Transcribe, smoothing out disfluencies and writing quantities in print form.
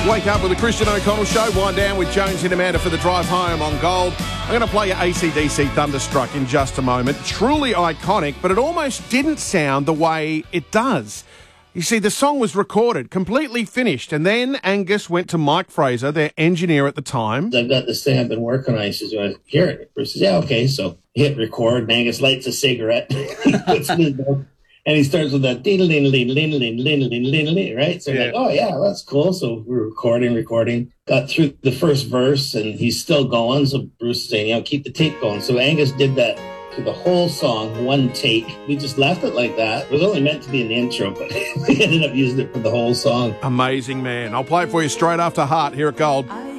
Wake up with the Christian O'Connell Show. Wind down with Jones and Amanda for the drive home on Gold. I'm going to play you AC/DC Thunderstruck in just a moment. Truly iconic, but it almost didn't sound the way it does. You see, the song was recorded, completely finished, and then Angus went to Mike Fraser, their engineer at the time. I've got this thing I've been working on. He says, "You want to hear it?" Bruce says, "Yeah, okay." So hit record, and Angus lights a cigarette. He puts it in his mouth, and he starts with that ding-a-ling-a-ling, right? So I'm like, oh, yeah, that's cool. So we're recording. Got through the first verse, and he's still going. So Bruce is saying, keep the tape going. So Angus did that to the whole song, one take. We just left it like that. It was only meant to be in the intro, but we ended up using it for the whole song. Amazing, man. I'll play it for you straight after Heart here at Gold.